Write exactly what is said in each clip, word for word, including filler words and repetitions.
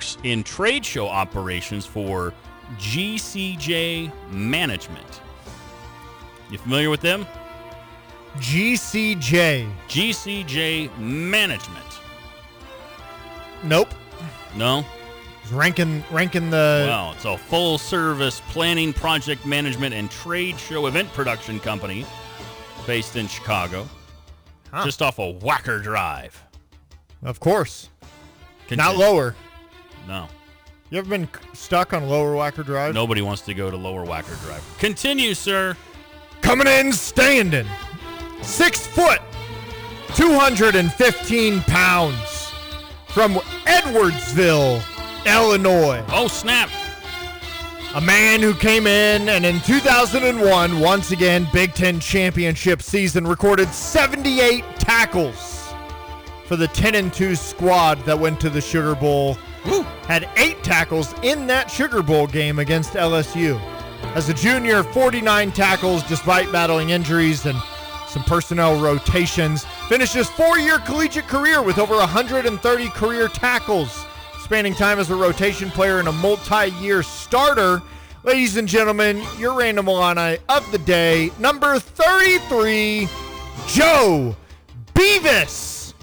works in trade show operations for G C J Management. You familiar with them? G C J. G C J Management. Nope. No? Ranking, ranking the... Well, it's a full-service planning, project management, and trade show event production company based in Chicago. Huh. Just off of Wacker Drive. Of course. Continue. Not lower. No. You ever been stuck on Lower Wacker Drive? Nobody wants to go to Lower Wacker Drive. Continue, sir. Coming in standing. Six foot, two hundred fifteen pounds. From Edwardsville, Illinois. Oh, snap. A man who came in and in two thousand one, once again, Big Ten championship season, recorded seventy-eight tackles for the ten and two squad that went to the Sugar Bowl. Woo. Had eight tackles in that Sugar Bowl game against L S U. As a junior, forty-nine tackles despite battling injuries and some personnel rotations. Finished his four-year collegiate career with over one hundred thirty career tackles, spanning time as a rotation player and a multi-year starter. Ladies and gentlemen, your random Illini of the day, number thirty-three, Joe Beavis.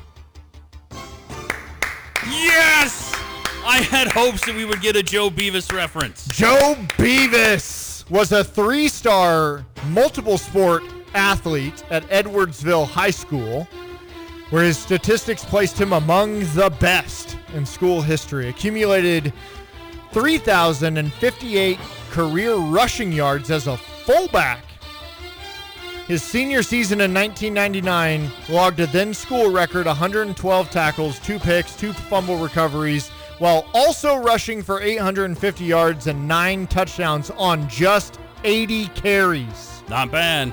Yes! I had hopes that we would get a Joe Beavis reference. Joe Beavis was a three-star multiple sport athlete at Edwardsville High School, where his statistics placed him among the best in school history. Accumulated three thousand fifty-eight career rushing yards as a fullback. His senior season in nineteen ninety-nine logged a then-school record one hundred twelve tackles, two picks, two fumble recoveries, while also rushing for eight hundred fifty yards and nine touchdowns on just eighty carries. Not bad.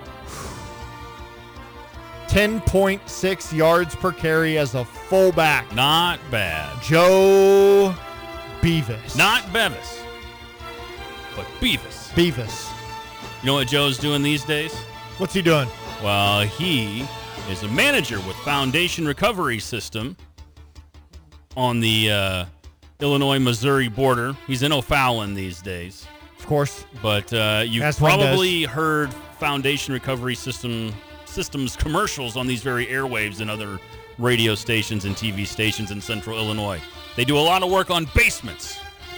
ten point six yards per carry as a fullback. Not bad. Joe Beavis. Not Bevis, but Beavis. Beavis. You know what Joe's doing these days? What's he doing? Well, he is a manager with Foundation Recovery System on the uh, Illinois-Missouri border. He's in O'Fallon these days. Of course. But uh, you've As probably heard Foundation Recovery System Systems commercials on these very airwaves and other radio stations and T V stations in central Illinois. They do a lot of work on basements.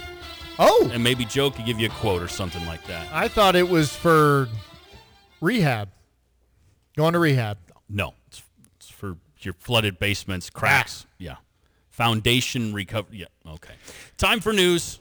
Oh. And maybe Joe could give you a quote or something like that. I thought it was for rehab. Going to rehab. No, it's, it's for your flooded basements, cracks. Ah. Yeah. Foundation recovery. Yeah, okay. Time for news.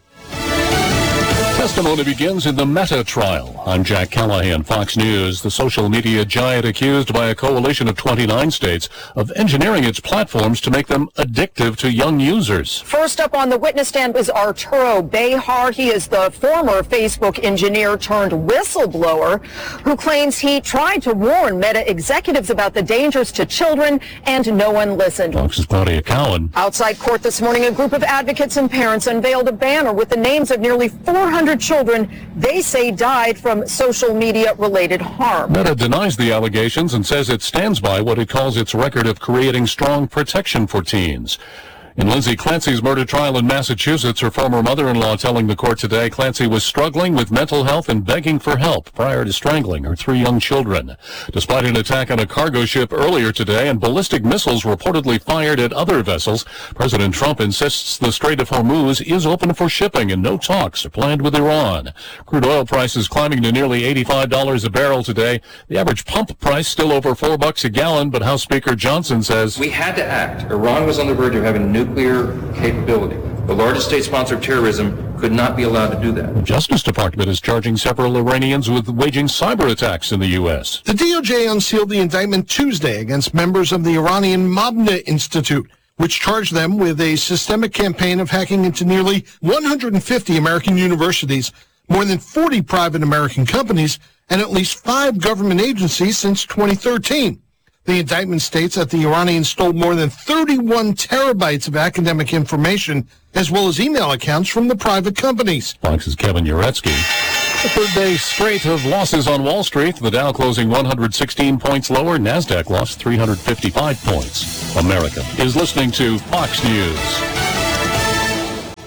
Testimony begins in the Meta trial. I'm Jack Callahan, Fox News. The social media giant accused by a coalition of twenty-nine states of engineering its platforms to make them addictive to young users. First up on the witness stand is Arturo Behar. He is the former Facebook engineer turned whistleblower who claims he tried to warn Meta executives about the dangers to children and no one listened. Fox's Claudia Cowan. Outside court this morning, a group of advocates and parents unveiled a banner with the names of nearly four hundred children they say died from social media-related harm. Meta denies the allegations and says it stands by what it calls its record of creating strong protection for teens. In Lindsay Clancy's murder trial in Massachusetts, her former mother-in-law telling the court today Clancy was struggling with mental health and begging for help prior to strangling her three young children. Despite an attack on a cargo ship earlier today and ballistic missiles reportedly fired at other vessels, President Trump insists the Strait of Hormuz is open for shipping and no talks are planned with Iran. Crude oil prices climbing to nearly eighty-five dollars a barrel today. The average pump price still over four bucks a gallon, but House Speaker Johnson says we had to act. Iran was on the verge of having a nuclear capability. The largest state sponsor of terrorism could not be allowed to do that. The Justice Department is charging several Iranians with waging cyber attacks in the U S. The D O J unsealed the indictment Tuesday against members of the Iranian Mabna Institute, which charged them with a systemic campaign of hacking into nearly one hundred fifty American universities, more than forty private American companies, and at least five government agencies since twenty thirteen. The indictment states that the Iranians stole more than thirty-one terabytes of academic information, as well as email accounts from the private companies. Fox's Kevin Uretsky. The third day straight of losses on Wall Street. The Dow closing one hundred sixteen points lower. NASDAQ lost three hundred fifty-five points. America is listening to Fox News.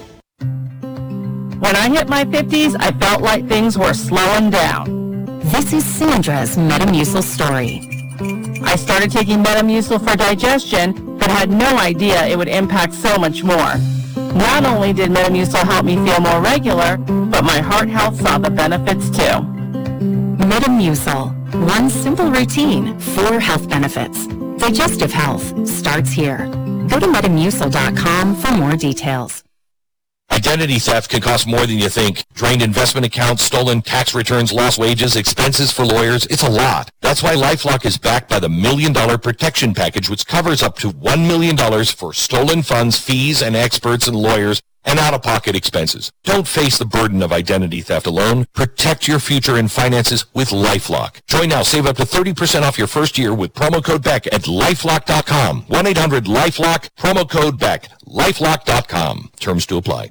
When I hit my fifties, I felt like things were slowing down. This is Sandra's Metamucil story. I started taking Metamucil for digestion, but had no idea it would impact so much more. Not only did Metamucil help me feel more regular, but my heart health saw the benefits too. Metamucil. One simple routine, four health benefits. Digestive health starts here. Go to metamucil dot com for more details. Identity theft can cost more than you think. Drained investment accounts, stolen tax returns, lost wages, expenses for lawyers. It's a lot. That's why LifeLock is backed by the Million Dollar Protection Package, which covers up to one million dollars for stolen funds, fees, and experts and lawyers, and out-of-pocket expenses. Don't face the burden of identity theft alone. Protect your future and finances with LifeLock. Join now. Save up to thirty percent off your first year with promo code Beck at lifelock dot com. one eight hundred lifelock, promo code Beck. lifelock dot com. Terms to apply.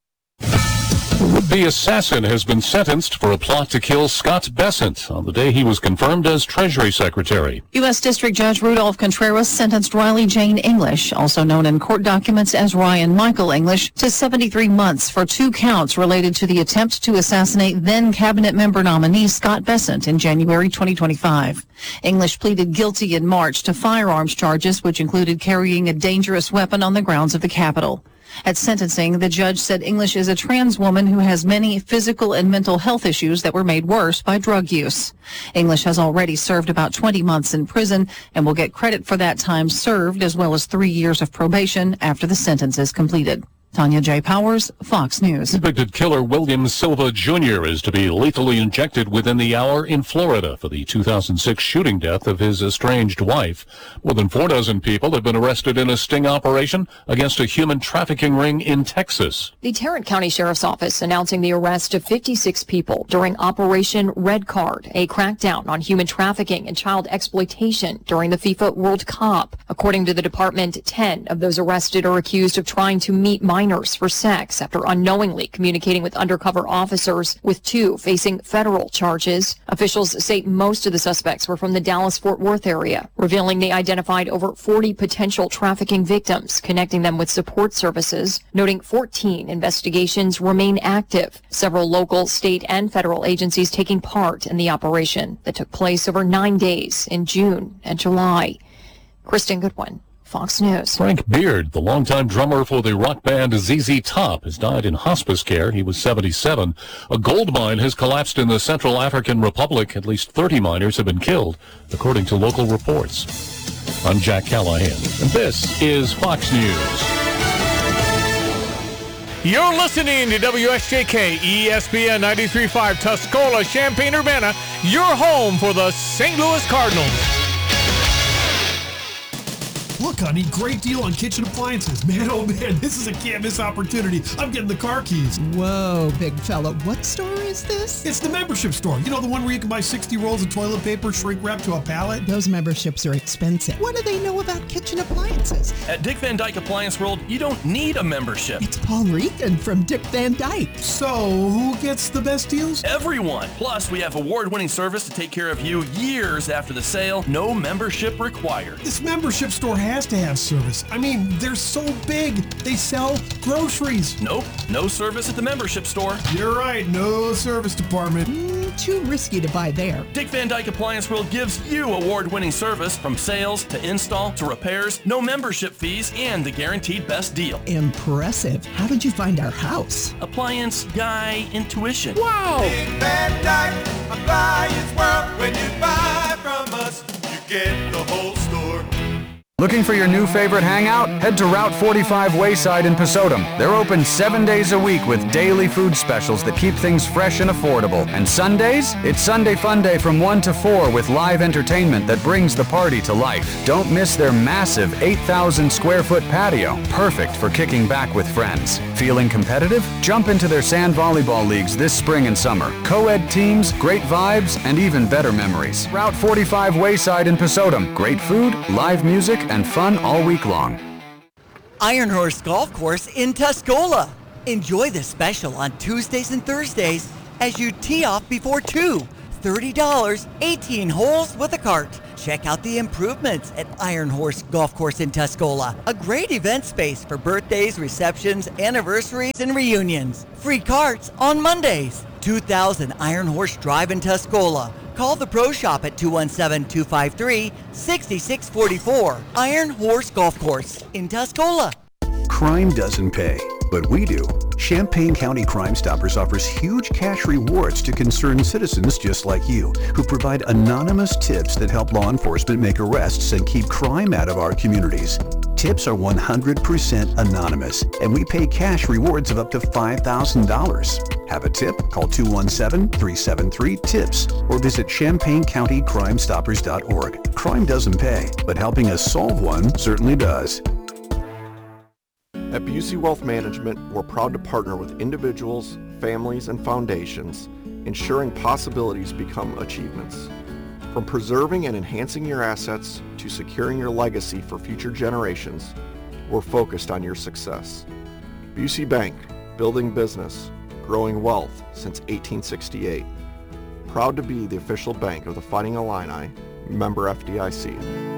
The would-be assassin has been sentenced for a plot to kill Scott Bessent on the day he was confirmed as Treasury Secretary. U S. District Judge Rudolph Contreras sentenced Riley Jane English, also known in court documents as Ryan Michael English, to seventy-three months for two counts related to the attempt to assassinate then cabinet member nominee Scott Bessent in January twenty twenty-five. English pleaded guilty in March to firearms charges, which included carrying a dangerous weapon on the grounds of the Capitol. At sentencing, the judge said English is a trans woman who has many physical and mental health issues that were made worse by drug use. English has already served about twenty months in prison and will get credit for that time served as well as three years of probation after the sentence is completed. Tanya J. Powers, Fox News. Convicted killer William Silva Junior is to be lethally injected within the hour in Florida for the two thousand six shooting death of his estranged wife. More than four dozen people have been arrested in a sting operation against a human trafficking ring in Texas. The Tarrant County Sheriff's Office announcing the arrest of fifty-six people during Operation Red Card, a crackdown on human trafficking and child exploitation during the FIFA World Cup. According to the department, ten of those arrested are accused of trying to meet minors for sex after unknowingly communicating with undercover officers, with two facing federal charges. Officials say most of the suspects were from the Dallas-Fort Worth area, revealing they identified over forty potential trafficking victims, connecting them with support services, noting fourteen investigations remain active. Several local, state, and federal agencies taking part in the operation that took place over nine days in June and July. Kristen Goodwin, Fox News. Frank Beard, the longtime drummer for the rock band Z Z Top, has died in hospice care. He was seventy-seven. A gold mine has collapsed in the Central African Republic. At least thirty miners have been killed, according to local reports. I'm Jack Callahan, and this is Fox News. You're listening to W S J K E S P N ninety-three point five Tuscola, Champaign-Urbana, your home for the Saint Louis Cardinals. Look, honey, great deal on kitchen appliances. Man, oh man, this is a can't miss opportunity. I'm getting the car keys. Whoa, big fella. What store is this? It's the membership store. You know, the one where you can buy sixty rolls of toilet paper shrink wrapped to a pallet? Those memberships are expensive. What do they know about kitchen appliances? At Dick Van Dyke Appliance World, you don't need a membership. It's Paul Regan from Dick Van Dyke. So, who gets the best deals? Everyone. Plus, we have award-winning service to take care of you years after the sale. No membership required. This membership store has to have service. I mean, they're so big. They sell groceries. Nope, no service at the membership store. You're right, no service department. Mm, too risky to buy there. Dick Van Dyke Appliance World gives you award-winning service from sales to install to repairs, no membership fees, and the guaranteed best deal. Impressive. How did you find our house? Appliance Guy Intuition. Wow! Dick Van Dyke Appliance World. When you buy from us, you get the whole store. Looking for your new favorite hangout? Head to Route forty-five Wayside in Pesotum. They're open seven days a week with daily food specials that keep things fresh and affordable. And Sundays? It's Sunday Fun Day from one to four with live entertainment that brings the party to life. Don't miss their massive eight thousand square foot patio, perfect for kicking back with friends. Feeling competitive? Jump into their sand volleyball leagues this spring and summer. Co-ed teams, great vibes, and even better memories. Route forty-five Wayside in Pesotum. Great food, live music, and fun all week long. Iron Horse Golf Course in Tuscola. Enjoy the special on Tuesdays and Thursdays as you tee off before two. thirty dollars, eighteen holes with a cart. Check out the improvements at Iron Horse Golf Course in Tuscola. A great event space for birthdays, receptions, anniversaries, and reunions. Free carts on Mondays. two thousand Iron Horse Drive in Tuscola. Call the Pro Shop at two one seven, two five three, six six four four. Iron Horse Golf Course in Tuscola. Crime doesn't pay, but we do. Champaign County Crime Stoppers offers huge cash rewards to concerned citizens just like you, who provide anonymous tips that help law enforcement make arrests and keep crime out of our communities. Tips are one hundred percent anonymous, and we pay cash rewards of up to five thousand dollars. Have a tip? Call two one seven, three seven three, TIPS or visit champaign county crime stoppers dot org. Crime doesn't pay, but helping us solve one certainly does. At Busey Wealth Management, we're proud to partner with individuals, families, and foundations, ensuring possibilities become achievements. From preserving and enhancing your assets to securing your legacy for future generations, we're focused on your success. Busey Bank, building business, growing wealth since eighteen sixty-eight. Proud to be the official bank of the Fighting Illini, member F D I C.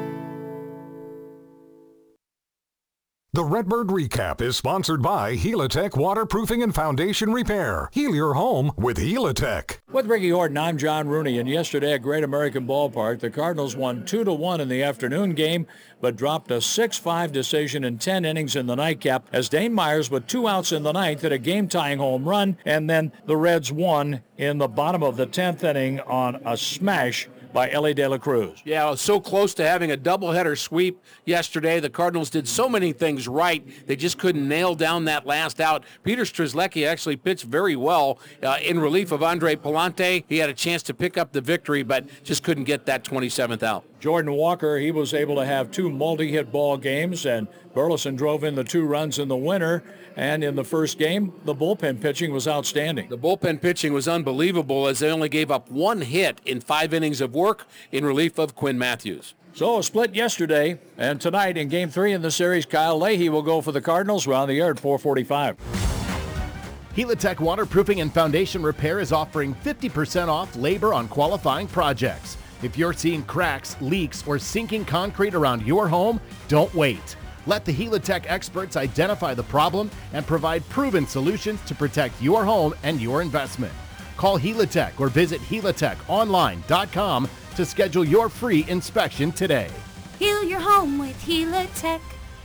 The Redbird Recap is sponsored by Helitech Waterproofing and Foundation Repair. Heal your home with Helitech. With Ricky Horton, I'm John Rooney, and yesterday at Great American Ballpark, the Cardinals won two to one in the afternoon game, but dropped a six five decision in ten innings in the nightcap as Dane Myers, with two outs in the ninth, hit a game-tying home run, and then the Reds won in the bottom of the tenth inning on a smash by Ellie De La Cruz. Yeah, it was so close to having a doubleheader sweep yesterday. The Cardinals did so many things right. They just couldn't nail down that last out. Peter Strzelecki actually pitched very well uh, in relief of Andre Palante. He had a chance to pick up the victory, but just couldn't get that twenty-seventh out. Jordan Walker, he was able to have two multi-hit ball games, and Burleson drove in the two runs in the winner. And in the first game, the bullpen pitching was outstanding. The bullpen pitching was unbelievable as they only gave up one hit in five innings of work in relief of Quinn Matthews. So a split yesterday, and tonight in game three in the series, Kyle Leahy will go for the Cardinals. We're on the air at four forty-five. Helitech Waterproofing and Foundation Repair is offering fifty percent off labor on qualifying projects. If you're seeing cracks, leaks, or sinking concrete around your home, don't wait. Let the Helitech experts identify the problem and provide proven solutions to protect your home and your investment. Call Helitech or visit helitech online dot com to schedule your free inspection today. Heal your home with Helitech.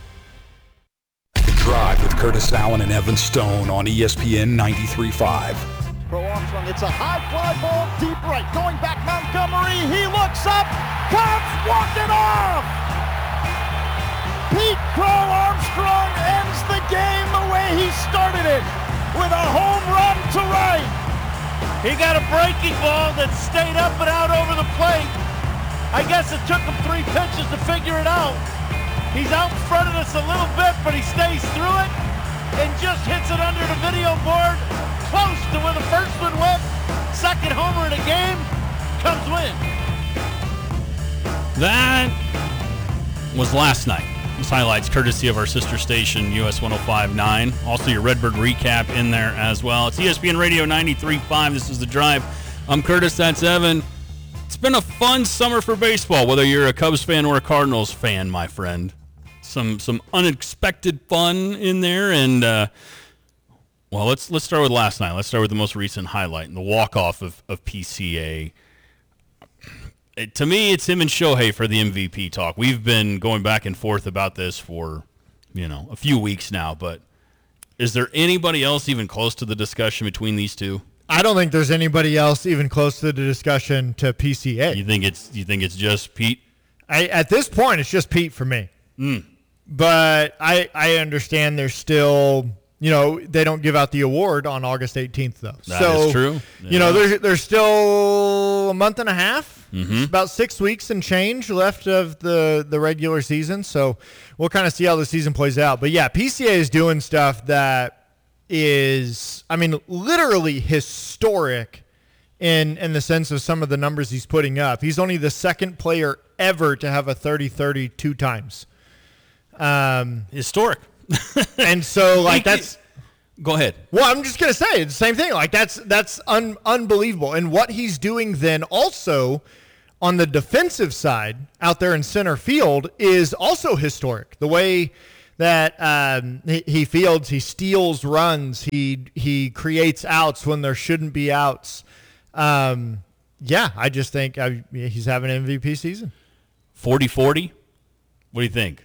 The Drive with Curtis Allen and Evan Stone on E S P N ninety-three point five. Pro Armstrong, it's a high fly ball, deep right, going back Montgomery, he looks up, Cobb's walking off! Pete Crow Armstrong ends the game the way he started it, with a home run to right. He got a breaking ball that stayed up and out over the plate. I guess it took him three pitches to figure it out. He's out in front of us a little bit, but he stays through it and just hits it under the video board, close to where the first one went. Second homer in a game, Cubs win. That was last night. These highlights courtesy of our sister station, U S one oh five point nine. Also your Redbird recap in there as well. It's E S P N Radio ninety-three point five. This is The Drive. I'm Curtis, that's Evan. It's been a fun summer for baseball, whether you're a Cubs fan or a Cardinals fan, my friend. Some some unexpected fun in there, and uh, well, let's let's start with last night. Let's start with the most recent highlight, and the walk-off of, of P C A. It, to me, it's him and Shohei for the M V P talk. We've been going back and forth about this for, you know, a few weeks now, but is there anybody else even close to the discussion between these two? I don't think there's anybody else even close to the discussion to P C A. You think it's you think it's just Pete? I, at this point, it's just Pete for me. Mm. But I I understand there's still, you know, they don't give out the award on August eighteenth, though. That so, is true. Yeah. You know, there's, there's still a month and a half, mm-hmm. about six weeks and change left of the, the regular season. So we'll kind of see how the season plays out. But, yeah, P C A is doing stuff that is, I mean, literally historic in, in the sense of some of the numbers he's putting up. He's only the second player ever to have a thirty thirty two times. Um, Historic. And so, like, that's... Go ahead. Well, I'm just gonna say the same thing. Like that's that's un- unbelievable, and what he's doing then also on the defensive side out there in center field is also historic. The way that um, he, he fields, he steals runs, he he creates outs when there shouldn't be outs. Um, yeah, I just think I, he's having an M V P season. forty forty. What do you think?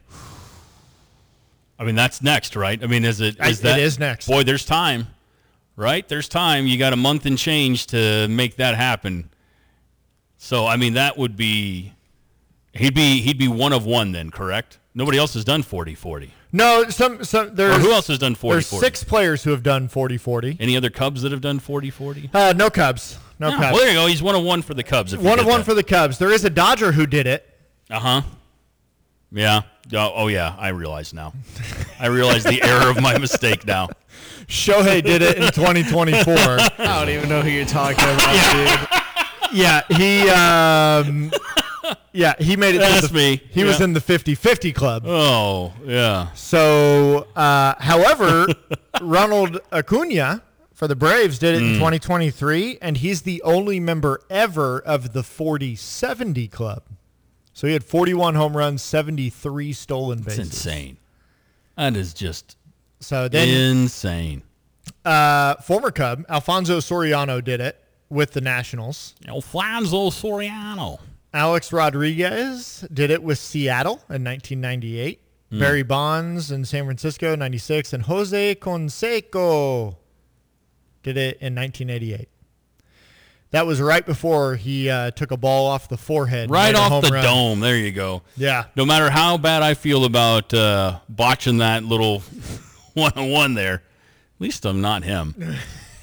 I mean, that's next, right? I mean, is it? Is I, that, it is next. Boy, there's time, right? There's time. You got a month and change to make that happen. So, I mean, that would be he'd be he'd be one of one then, correct? Nobody else has done forty forty. No, some some there's or who else has done forty There's forty? six players who have done forty forty. Any other Cubs that have done forty forty? Uh, no Cubs. No, No. Cubs. Well, there you go. He's one of one for the Cubs. If you One of get one that. for the Cubs. There is a Dodger who did it. Uh huh. Yeah. Oh, oh, yeah. I realize now. I realize the error of my mistake now. Shohei did it in twenty twenty-four. I don't even know who you're talking about, dude. Yeah, he um, yeah, he made it That's to the, me. He was Yeah. in the fifty-fifty club. Oh, yeah. So, uh, however, Ronald Acuna for the Braves did it in Mm. twenty twenty-three, and he's the only member ever of the forty seventy club. So he had forty-one home runs, seventy-three stolen It's bases. insane. That is just So then, insane. uh, former Cub Alfonso Soriano did it with the Nationals. Alfonso Soriano. Alex Rodriguez did it with Seattle in nineteen ninety-eight. Mm. Barry Bonds in San Francisco, ninety-six. And Jose Canseco did it in nineteen eighty-eight. That was right before he uh, took a ball off the forehead. and Right made a off home the run. dome. There you go. Yeah. No matter how bad I feel about uh, botching that little one-on-one there, at least I'm not him.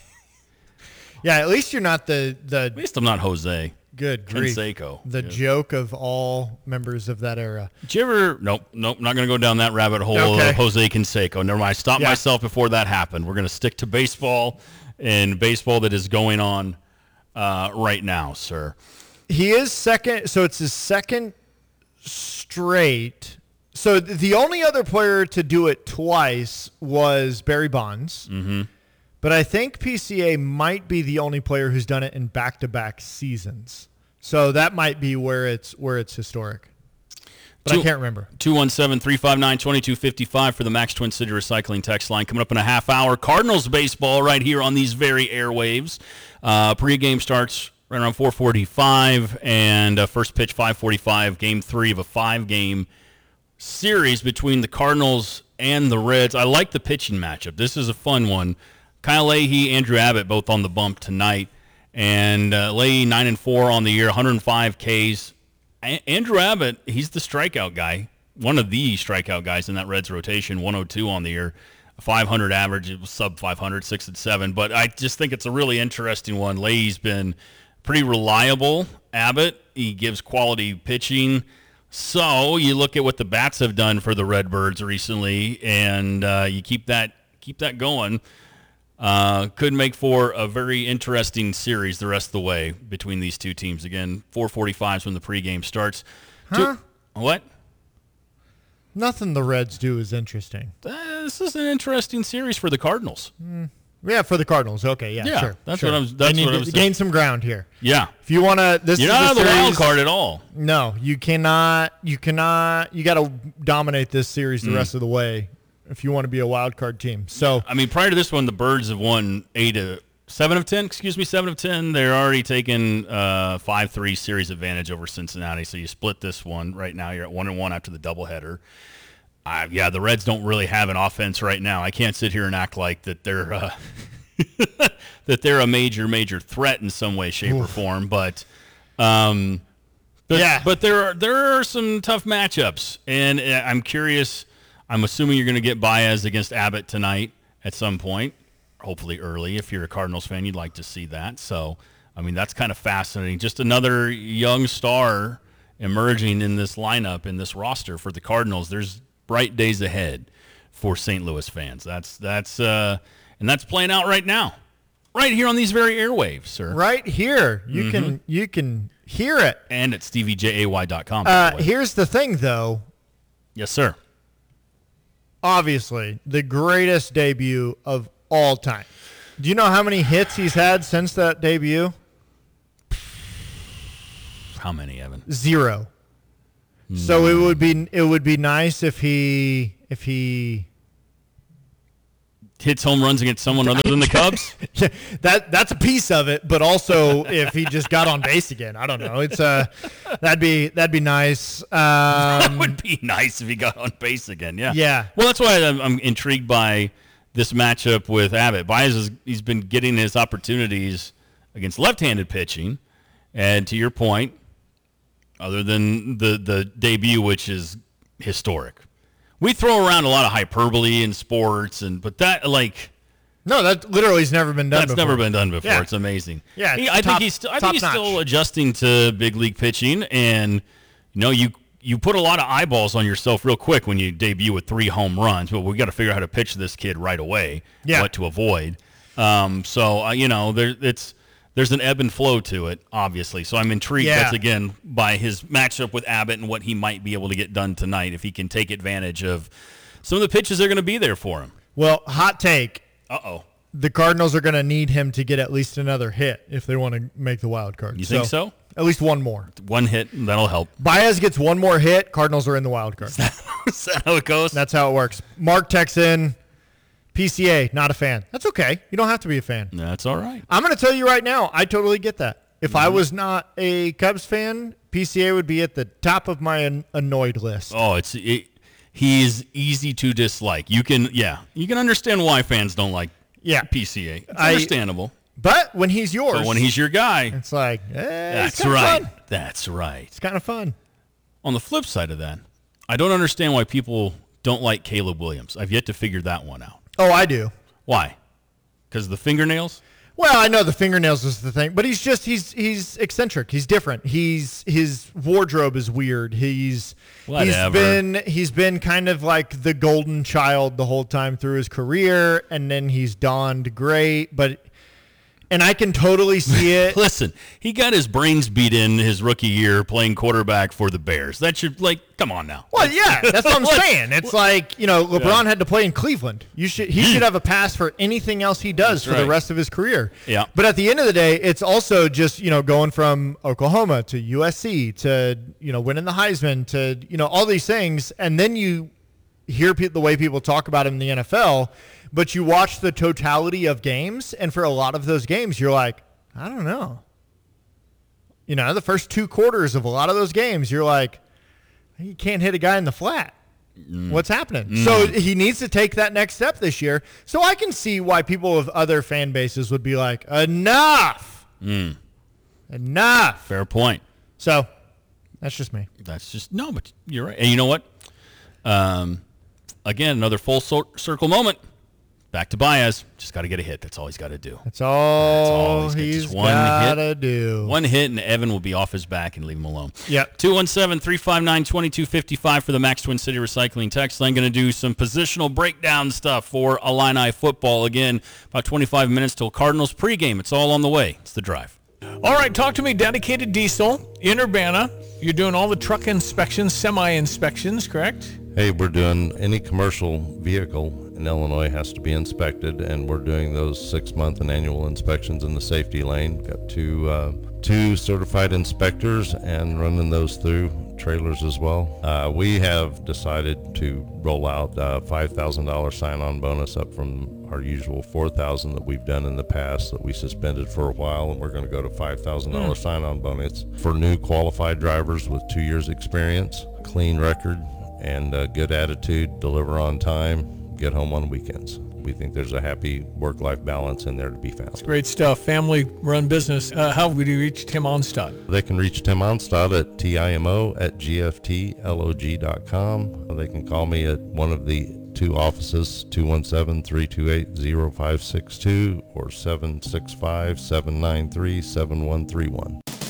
Yeah, at least you're not the... the At least I'm not Jose. Good grief. Canseco. The Yeah. joke of all members of that era. Did you ever? Nope, nope. Not going to go down that rabbit hole Okay. of Jose Canseco. Never mind. I stopped Yeah. myself before that happened. We're going to stick to baseball and baseball that is going on uh, right now, sir. He is second, so it's his second straight. So th- the only other player to do it twice was Barry Bonds. Mm-hmm. But I think P C A might be the only player who's done it in back-to-back seasons. So that might be where it's where it's historic. But I can't remember. two one seven, three five nine, two two five five for the Max Twin City Recycling text line. Coming up in a half hour, Cardinals baseball right here on these very airwaves. Uh, pre-game starts right around four forty-five, and uh, first pitch five forty-five, game three of a five-game series between the Cardinals and the Reds. I like the pitching matchup. This is a fun one. Kyle Leahy, Andrew Abbott both on the bump tonight. And uh, Leahy, nine and four on the year, one hundred five Ks. A- Andrew Abbott, he's the strikeout guy, one of the strikeout guys in that Reds rotation, one oh two on the year, five hundred average, it was sub five hundred, six and seven. But I just think it's a really interesting one. Leahy's been pretty reliable. Abbott, he gives quality pitching. So you look at what the bats have done for the Redbirds recently, and uh, you keep that keep that going. Uh, could make for a very interesting series the rest of the way between these two teams. Again, four forty-five is when the pregame starts. Huh? Two, what? Nothing the Reds do is interesting. Uh, this is an interesting series for the Cardinals. Mm. Yeah, for the Cardinals. Okay, yeah, Yeah, sure. that's sure. what I'm- that's They need what to I'm saying. gain some ground here. Yeah. If you want to, this You're is not a on the wild series- card at all. No, you cannot. You cannot. You got to dominate this series the Mm. rest of the way if you want to be a wild card team. So I mean, prior to this one, the Birds have won eight of seven of ten. Excuse me, seven of ten. They're already taking uh, five three series advantage over Cincinnati. So you split this one right now. You're at one and one after the doubleheader. Uh, yeah, the Reds don't really have an offense right now. I can't sit here and act like that they're uh, that they're a major major threat in some way, shape, or Oof. form. But um, but, Yeah. but there are there are some tough matchups, and uh, I'm curious. I'm assuming you're going to get Baez against Abbott tonight at some point, hopefully early. If you're a Cardinals fan, you'd like to see that. So, I mean, that's kind of fascinating. Just another young star emerging in this lineup, in this roster for the Cardinals. There's bright days ahead for Saint Louis fans. That's that's uh, and that's playing out right now, right here on these very airwaves, sir. right here, you Mhm. can you can hear it. And at stevie jay dot com. Uh, here's the thing, though. Yes, sir. Obviously, the greatest debut of all time. Do you know how many hits he's had since that debut? How many, Evan? Zero. Mm. So it would be it would be nice if he if he hits home runs against someone other than the Cubs. Yeah, that that's a piece of it, but also if he just got on base again. I don't know. It's uh that'd be that'd be nice. Um, that would be nice if he got on base again. Yeah. Yeah. Well, that's why I'm, I'm intrigued by this matchup with Abbott. Baez is, he's been getting his opportunities against left-handed pitching, and to your point, other than the the debut, which is historic. We throw around a lot of hyperbole in sports, and but that like no, that literally has never been done. That's before. never been done before. Yeah. It's amazing. Yeah, he, I top, think he's still, I think he's still adjusting to big league pitching, and you know you you put a lot of eyeballs on yourself real quick when you debut with three home runs. But we got to figure out how to pitch this kid right away. Yeah. What to avoid. Um, so uh, you know there it's. There's an ebb and flow to it, obviously. So I'm intrigued, Yeah. that's again, by his matchup with Abbott and what he might be able to get done tonight if he can take advantage of some of the pitches that are going to be there for him. Well, hot take. Uh-oh. The Cardinals are going to need him to get at least another hit if they want to make the wild card. You think so? At least one more. One hit, that'll help. Baez gets one more hit, Cardinals are in the wild card. Is that how it goes? That's how it works. Mark Texan, P C A, not a fan. That's okay. You don't have to be a fan. That's all right. I'm going to tell you right now, I totally get that. If Mm-hmm. I was not a Cubs fan, P C A would be at the top of my an- annoyed list. Oh, it's it, he is easy to dislike. You can, yeah, you can understand why fans don't like yeah. P C A. It's I- understandable. But when he's yours. But when he's your guy. It's like, eh, That's it's kinda right. fun. That's right. It's kind of fun. On the flip side of that, I don't understand why people don't like Caleb Williams. I've yet to figure that one out. Oh, I do. Why? Because of the fingernails? Well, I know the fingernails is the thing, but he's just he's he's eccentric. He's different. He's his wardrobe is weird. He's Whatever. he's been he's been kind of like the golden child the whole time through his career, and then he's donned great, but and I can totally see it. Listen, he got his brains beat in his rookie year playing quarterback for the Bears. That should, like, come on now. Well, yeah, that's what I'm saying. It's like, you know, LeBron Yeah. had to play in Cleveland. You should he should have a pass for anything else he does That's for the right. rest of his career. Yeah. But at the end of the day, it's also just, you know, going from Oklahoma to U S C to, you know, winning the Heisman to, you know, all these things. And then you hear pe- the way people talk about him in the N F L, but you watch the totality of games, and for a lot of those games, you're like, I don't know. You know, the first two quarters of a lot of those games, you're like, you can't hit a guy in the flat. Mm. What's happening? Mm. So he needs to take that next step this year. So I can see why people of other fan bases would be like, enough. Mm. Enough. Fair point. So that's just me. That's just, no, but you're right. And you know what? Um, again, another full so- circle moment. Back to Baez. Just got to get a hit. That's all he's got to do. That's all, That's he's Just one got to hit. do. One hit, and Evan will be off his back and leave him alone. Yep. two one seven, three five nine, two two five five for the Max Twin City Recycling text line. Going to do some positional breakdown stuff for Illini football. Again, about twenty-five minutes till Cardinals pregame. It's all on the way. It's the drive. All right, talk to me. Dedicated Diesel in Urbana. You're doing all the truck inspections, semi-inspections, correct? Hey, we're doing any commercial vehicle in Illinois has to be inspected, and we're doing those six-month and annual inspections in the safety lane. Got two uh, two certified inspectors and running those through trailers as well. Uh, we have decided to roll out a five thousand dollars sign-on bonus up from our usual four thousand dollars that we've done in the past that we suspended for a while, and we're going to go to five thousand dollars Mm. sign-on bonus for new qualified drivers with two years experience, clean record, and a good attitude, deliver on time, get home on weekends. We think there's a happy work-life balance in there to be found. Great stuff. Family-run business. Uh, how would you reach Tim Onstad? They can reach Tim Onstad at timo at gftlog dot com. They can call me at one of the two offices, two one seven, three two eight, zero five six two or seven six five, seven nine three, seven one three one.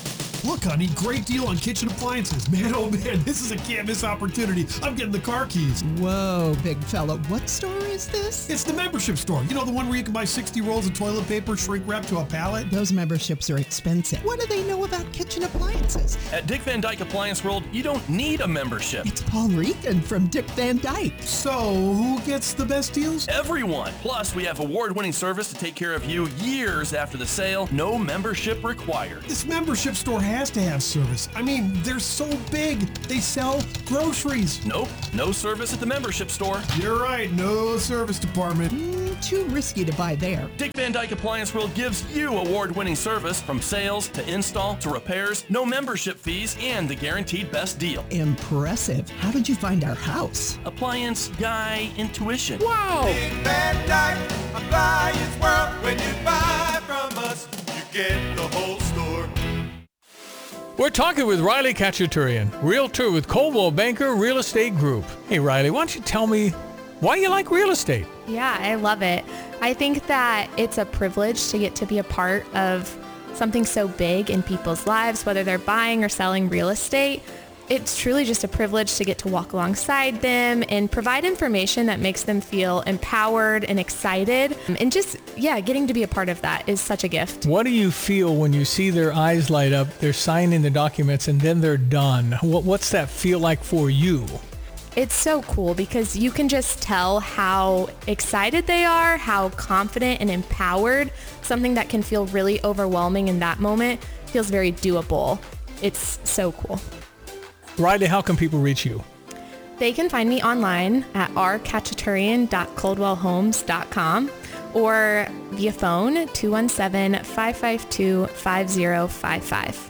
Look, honey, great deal on kitchen appliances. Man, oh man, this is a can't miss opportunity. I'm getting the car keys. Whoa, big fella. What store is this? It's the membership store. You know, the one where you can buy sixty rolls of toilet paper shrink wrapped to a pallet? Those memberships are expensive. What do they know about kitchen appliances? At Dick Van Dyke Appliance World, you don't need a membership. It's Paul Regan from Dick Van Dyke. So, who gets the best deals? Everyone. Plus, we have award-winning service to take care of you years after the sale. No membership required. This membership store has to have service. I mean, they're so big. They sell groceries. Nope. No service at the membership store. You're right. No service department. Mm, too risky to buy there. Dick Van Dyke Appliance World gives you award-winning service from sales to install to repairs. No membership fees and the guaranteed best deal. Impressive. How did you find our house? Appliance Guy Intuition. Wow. Dick Van Dyke Appliance World. When you buy from us, you get the whole store. We're talking with Riley Kachaturian, realtor with Coldwell Banker Real Estate Group. Hey, Riley, why don't you tell me why you like real estate? Yeah, I love it. I think that it's a privilege to get to be a part of something so big in people's lives, whether they're buying or selling real estate. It's truly just a privilege to get to walk alongside them and provide information that makes them feel empowered and excited. And just, yeah, getting to be a part of that is such a gift. What do you feel when you see their eyes light up, they're signing the documents, and then they're done? What, what's that feel like for you? It's so cool because you can just tell how excited they are, how confident and empowered. Something that can feel really overwhelming in that moment feels very doable. It's so cool. Riley, how can people reach you? They can find me online at r kachaturian dot coldwell homes dot com or via phone two one seven, five five two, five zero five five.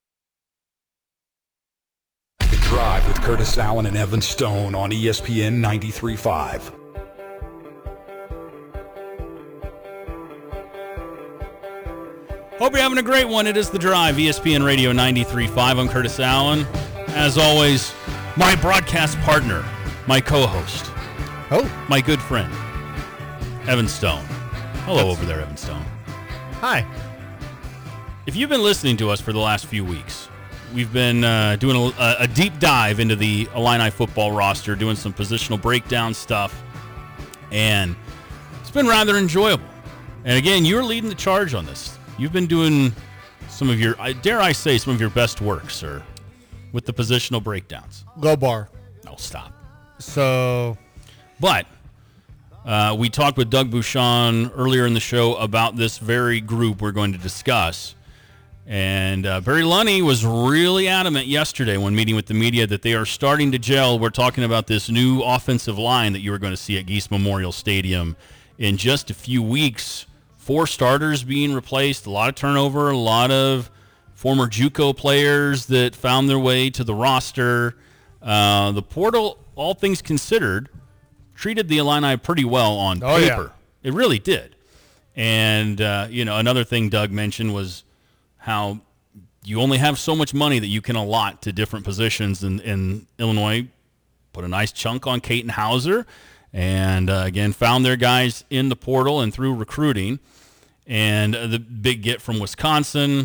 The Drive with Curtis Allen and Evan Stone on E S P N ninety-three point five. Hope you're having a great one. It is The Drive, E S P N Radio ninety-three point five. I'm Curtis Allen. As always, my broadcast partner, my co-host, oh, my good friend, Evan Stone. Hello over there, Evan Stone. Hi. If you've been listening to us for the last few weeks, we've been uh, doing a, a deep dive into the Illini football roster, doing some positional breakdown stuff, and it's been rather enjoyable. And again, you're leading the charge on this. You've been doing some of your, dare I say, some of your best work, sir, with the positional breakdowns. Low bar. Oh, stop. So, but uh, we talked with Doug Bouchon earlier in the show about this very group we're going to discuss. And uh, Barry Lunney was really adamant yesterday when meeting with the media that they are starting to gel. We're talking about this new offensive line that you are going to see at Geese Memorial Stadium in just a few weeks. Four starters being replaced, a lot of turnover, a lot of former JUCO players that found their way to the roster. Uh, the portal, all things considered, treated the Illini pretty well on oh, paper. Yeah. It really did. And, uh, you know, another thing Doug mentioned was how you only have so much money that you can allot to different positions. In, in Illinois, put a nice chunk on Caton Hauser. And, uh, again, found their guys in the portal and through recruiting. And uh, the big get from Wisconsin.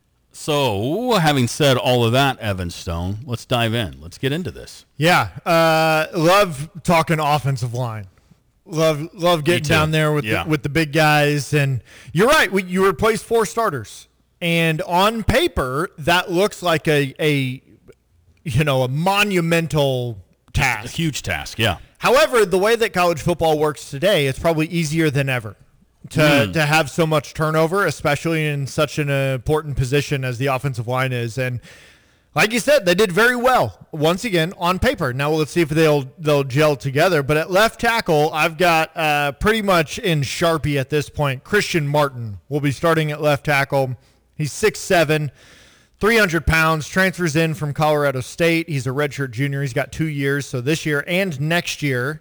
So, having said all of that, Evan Stone, let's dive in. Let's get into this. Yeah, uh, love talking offensive line. Love love getting down there with yeah. the, with the big guys. And you're right, we, you replaced four starters. And on paper, that looks like a, a you know, a monumental task. A huge task, yeah. However, the way that college football works today, it's probably easier than ever to mm. to have so much turnover, especially in such an important position as the offensive line is. And like you said, they did very well once again on paper. Now let's see if they'll they'll gel together. But at left tackle, I've got uh, pretty much in Sharpie at this point. Christian Martin will be starting at left tackle. He's six seven, three hundred pounds, transfers in from Colorado State. He's a redshirt junior. He's got two years, so this year and next year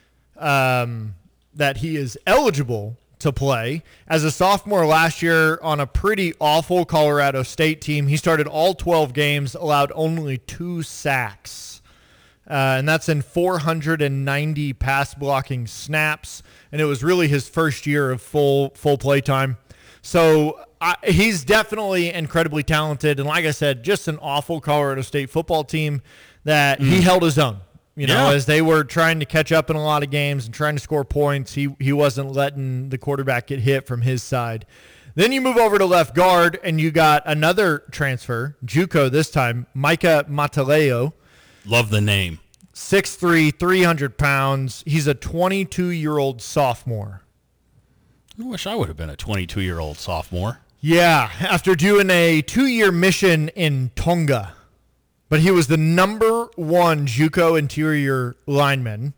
um, that he is eligible to play. As a sophomore last year on a pretty awful Colorado State team, he started all twelve games, allowed only two sacks. Uh, and that's in four hundred ninety pass blocking snaps. And it was really his first year of full full play time. So I, he's definitely incredibly talented. And like I said, just an awful Colorado State football team that mm. he held his own. You know, yeah. as they were trying to catch up in a lot of games and trying to score points, he, he wasn't letting the quarterback get hit from his side. Then you move over to left guard, and you got another transfer, JUCO this time, Micah Mataleo. Love the name. six three, three hundred pounds. He's a twenty-two-year-old sophomore. I wish I would have been a twenty-two-year-old sophomore. Yeah, after doing a two-year mission in Tonga. But he was the number one JUCO interior lineman.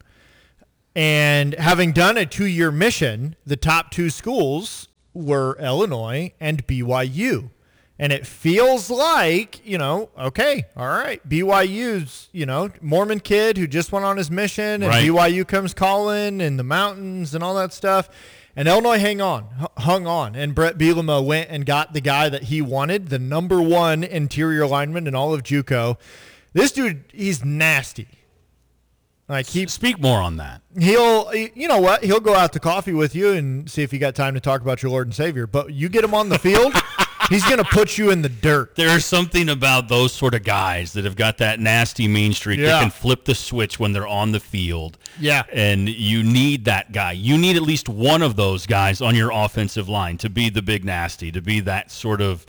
And having done a two-year mission, the top two schools were Illinois and B Y U. And it feels like, you know, okay, all right, B Y U's, you know, Mormon kid who just went on his mission, and right. B Y U comes calling in the mountains and all that stuff. And Illinois hang on, hung on, and Brett Bielema went and got the guy that he wanted, the number one interior lineman in all of JUCO. This dude, he's nasty. Like he speak more on that. He'll, you know what? He'll go out to coffee with you and see if you got time to talk about your Lord and Savior. But you get him on the field, he's gonna put you in the dirt. There's something about those sort of guys that have got that nasty mean streak Yeah. that can flip the switch when they're on the field. Yeah. And you need that guy. You need at least one of those guys on your offensive line to be the big nasty, to be that sort of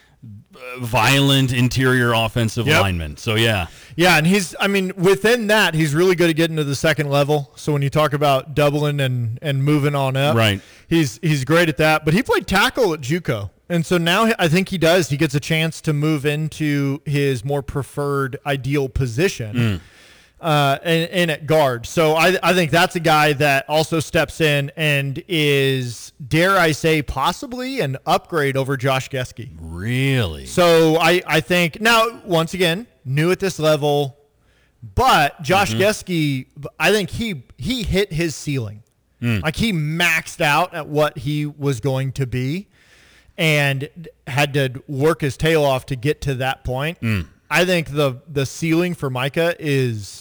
violent interior offensive Yep. lineman. So, yeah. Yeah, and he's, I mean, within that, he's really good at getting to the second level. So when you talk about doubling and, and moving on up, Right. he's he's great at that. But he played tackle at JUCO. And so now I think he does. He gets a chance to move into his more preferred ideal position. Mm. Uh, and, and at guard. So I, I think that's a guy that also steps in and is, dare I say, possibly an upgrade over Josh Geske. Really? So I, I think, now, once again, new at this level, but Josh Mhm. Geske, I think he he hit his ceiling. Mm. Like he maxed out at what he was going to be and had to work his tail off to get to that point. Mm. I think the the ceiling for Micah is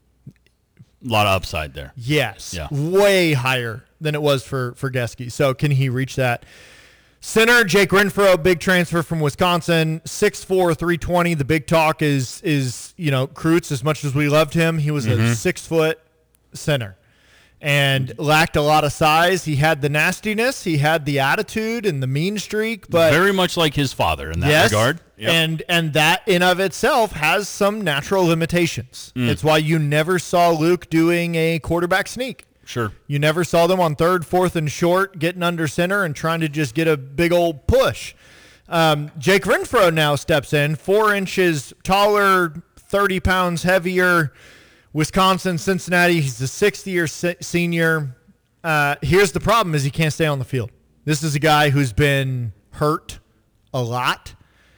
A lot of upside there. yes, Yeah. way higher than it was for for Geske. So can he reach that? Center Jake Renfro, big transfer from Wisconsin, six four, three twenty. The big talk is is you know Kreutz. As much as we loved him, he was Mhm. a six foot center and lacked a lot of size. He had the nastiness, he had the attitude and the mean streak, but Very much like his father in that yes, regard. Yep. And and that in of itself has some natural limitations. Mm. It's why you never saw Luke doing a quarterback sneak. Sure. You never saw them on third, fourth, and short getting under center and trying to just get a big old push. Um, Jake Renfro now steps in, four inches taller, thirty pounds heavier. Wisconsin, Cincinnati. He's a sixth-year se- senior. Uh, here's the problem: is he can't stay on the field. This is a guy who's been hurt a lot.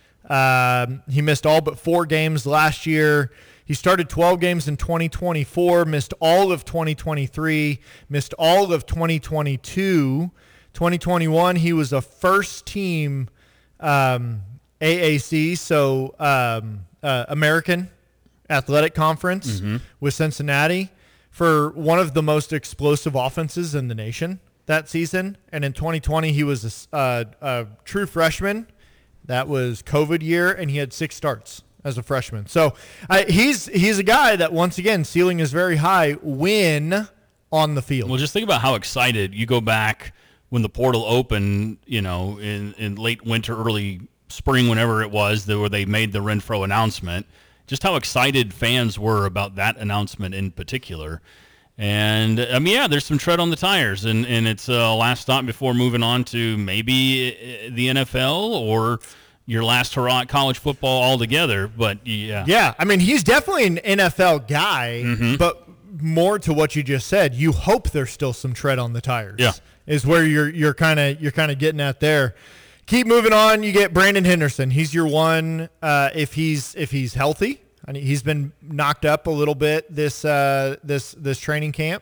Um, he missed all but four games last year. He started twelve games in twenty twenty-four, missed all of twenty twenty-three, missed all of twenty twenty-two. twenty twenty-one, he was a first-team um, A A C, so um, uh, American Athletic Conference Mhm. with Cincinnati for one of the most explosive offenses in the nation that season. And in twenty twenty, he was a, a, a true freshman. That was COVID year, and he had six starts as a freshman. So uh, he's he's a guy that, once again, ceiling is very high when on the field. Well, just think about how excited you go back when the portal opened, you know, in, in late winter, early spring, whenever it was, that where they made the Renfro announcement, just how excited fans were about that announcement in particular. And, I mean, yeah, there's some tread on the tires, and, and it's a last stop before moving on to maybe the N F L or your last hurrah at college football altogether. But, yeah. Yeah, I mean, he's definitely an N F L guy, Mhm. but more to what you just said, you hope there's still some tread on the tires. Yeah. Is where you're you're kind of you're kind of getting at there. Keep moving on. You get Brandon Henderson. He's your one uh, if he's if he's healthy. I mean, he's been knocked up a little bit this uh, this this training camp.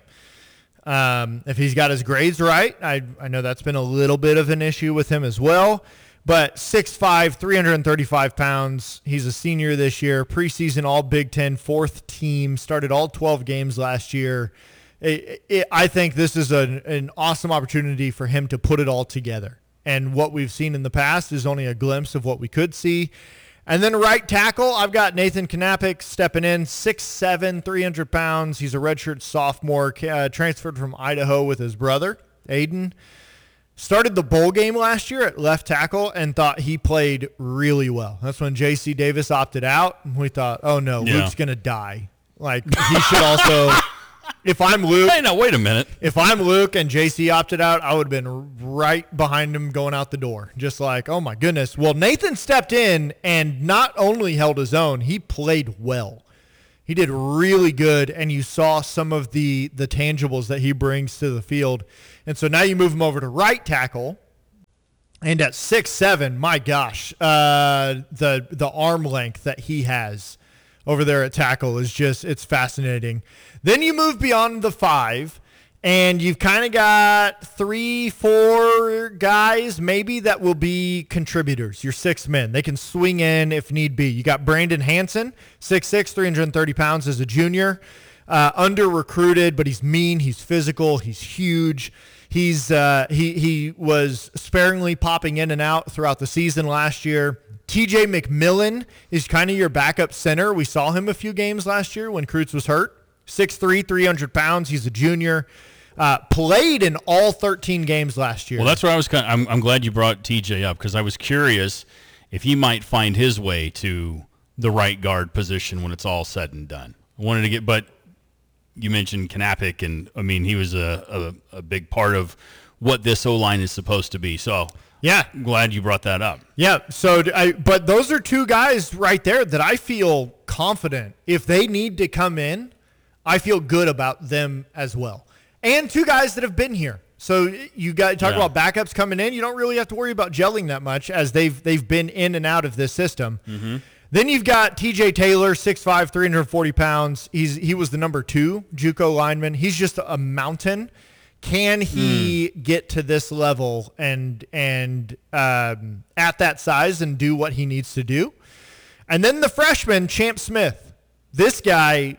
Um, if he's got his grades right, I I know that's been a little bit of an issue with him as well. But six five, three hundred thirty-five pounds. He's a senior this year. Preseason All Big Ten, fourth team. Started all twelve games last year. It, it, I think this is an, an awesome opportunity for him to put it all together. and what we've seen in the past is only a glimpse of what we could see. And then right tackle, I've got Nathan Knappich stepping in, six seven, three hundred pounds. He's a redshirt sophomore, uh, transferred from Idaho with his brother, Aiden. Started the bowl game last year at left tackle and thought he played really well. That's when J C Davis opted out. And we thought, oh, no, Yeah. Luke's going to die. Like, he should also – if I'm Luke – Hey, now, wait a minute. If I'm Luke and J C opted out, I would have been right behind him going out the door. Just like, oh, my goodness. Well, Nathan stepped in and not only held his own, he played well. He did really good, and you saw some of the the tangibles that he brings to the field. And so now you move him over to right tackle, and at six seven, my gosh, uh, the the arm length that he has over there at tackle is just, it's fascinating. Then you move beyond the five, and you've kind of got three, four guys maybe that will be contributors, your six men. They can swing in if need be. You got Brandon Hansen, six six, three hundred thirty pounds as a junior. Uh, under-recruited, but he's mean, he's physical, he's huge. He's uh, he he was sparingly popping in and out throughout the season last year. T J McMillan is kind of your backup center. We saw him a few games last year when Kreutz was hurt. six three, three hundred pounds. He's a junior. Uh, played in all thirteen games last year. Well, that's where I was kind of, I'm, I'm glad you brought T J up because I was curious if he might find his way to the right guard position when it's all said and done. I wanted to get, but you mentioned Knappich, and I mean, he was a, a, a big part of what this O-line is supposed to be. So yeah, I'm glad you brought that up. Yeah. So, I, but those are two guys right there that I feel confident if they need to come in, I feel good about them as well. And two guys that have been here. So you got talk Yeah. about backups coming in. You don't really have to worry about gelling that much as they've they've been in and out of this system. Mm-hmm. Then you've got T J Taylor, six five, three hundred forty pounds. He's he was the number two JUCO lineman. He's just a mountain. Can he mm. get to this level and and um, at that size and do what he needs to do? And then the freshman, Champ Smith. This guy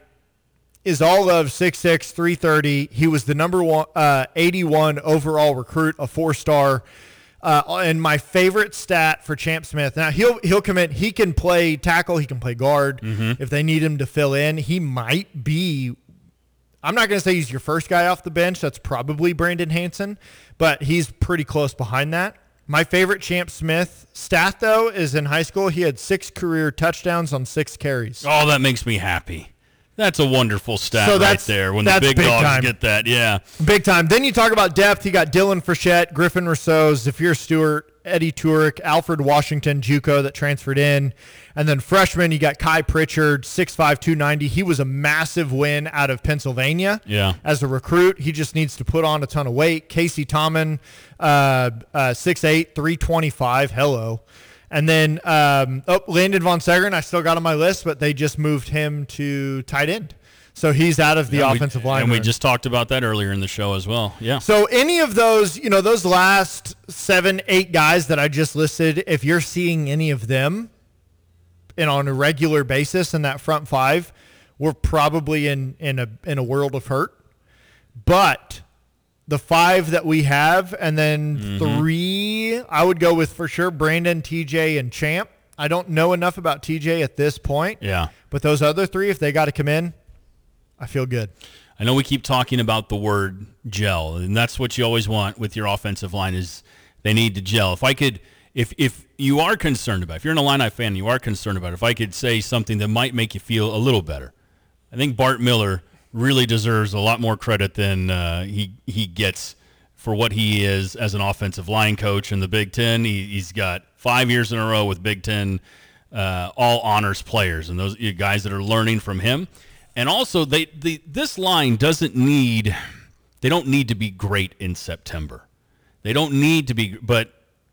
is all of six six, three thirty. He was the number one, uh, eighty-one overall recruit, a four-star. Uh, and my favorite stat for Champ Smith, now he'll he'll come in, he can play tackle, he can play guard. Mm-hmm. If they need him to fill in, he might be, I'm not going to say he's your first guy off the bench. That's probably Brandon Hansen, but he's pretty close behind that. My favorite Champ Smith stat, though, is in high school, he had six career touchdowns on six carries. Oh, that makes me happy. That's a wonderful stat so right there when the big, big dogs time. get that. Yeah. Big time. Then you talk about depth. You got Dylan Frechette, Griffin Rousseau, Zafir Stewart, Eddie Turek, Alfred Washington, JUCO that transferred in. And then freshman, you got Kai Pritchard, six five, two ninety. He was a massive win out of Pennsylvania yeah. as a recruit. He just needs to put on a ton of weight. Casey Tomlin, uh, uh, six eight, three twenty-five. Hello. And then, um, oh, Landon Von Segern, I still got on my list, but they just moved him to tight end. So he's out of the yeah, offensive we, line. And we room. just talked about that earlier in the show as well. Yeah. So any of those, you know, those last seven, eight guys that I just listed, if you're seeing any of them and on a regular basis in that front five, we're probably in, in a in a world of hurt. But the five that we have, and then mm-hmm. three, I would go with for sure Brandon, T J, and Champ. I don't know enough about T J at this point. Yeah. But those other three, if they got to come in, I feel good. I know we keep talking about the word gel, and that's what you always want with your offensive line is they need to gel. If I could, if if you are concerned about, if you're an Illini fan, you are concerned about it, if I could say something that might make you feel a little better, I think Bart Miller really deserves a lot more credit than uh, he he gets for what he is as an offensive line coach in the Big Ten. He, he's got five years in a row with Big Ten uh, all honors players, and those guys that are learning from him. And also, they the this line doesn't need they don't need to be great in September. They don't need to be, but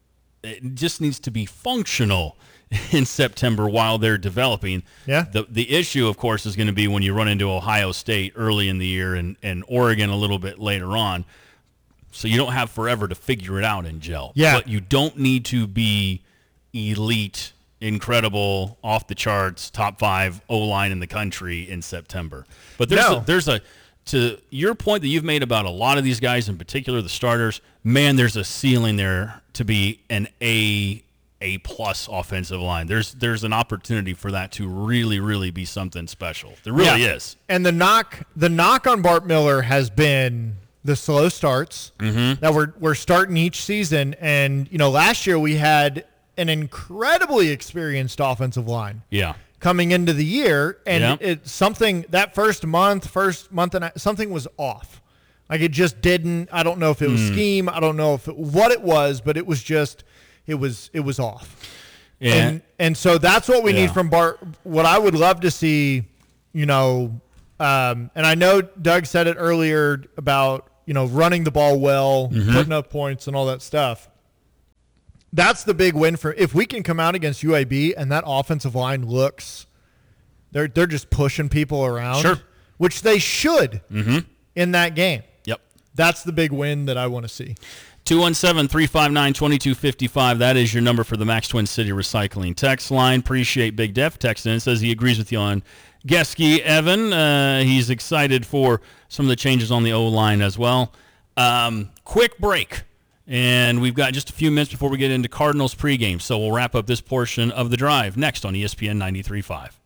it just needs to be functional in September while they're developing. Yeah. The the issue, of course, is going to be when you run into Ohio State early in the year and, and Oregon a little bit later on. So you don't have forever to figure it out in gel. Yeah. But you don't need to be elite, incredible, off the charts, top five O-line in the country in September. But there's No. a, there's a to your point that you've made about a lot of these guys, in particular the starters, man, there's a ceiling there to be an A A plus offensive line. There's there's an opportunity for that to really, really be something special. There really Yeah. is. And the knock the knock on Bart Miller has been the slow starts Mm-hmm. that we're we're starting each season. And you know, last year we had an incredibly experienced offensive line Yeah. coming into the year, and Yeah. it something that first month, first month and a, something was off. Like it just didn't. I don't know if it was Mm. scheme. I don't know if it, what it was, but it was just it was it was off. Yeah. And and so that's what we Yeah. need from Bart. What I would love to see, you know, um, and I know Doug said it earlier about, you know, running the ball well, Mhm. putting up points and all that stuff. That's the big win for if we can come out against U A B and that offensive line looks they're they're just pushing people around. Sure. Which they should Mm-hmm. in that game. Yep. That's the big win that I want to see. two one seven, three five nine, two two five five. That is your number for the Max Twin City Recycling text line. Appreciate Big Def texting in. Says he agrees with you on Geske. Evan, uh, he's excited for some of the changes on the O-line as well. Um, quick break. And we've got just a few minutes before we get into Cardinals pregame. So we'll wrap up this portion of the drive next on E S P N ninety-three point five.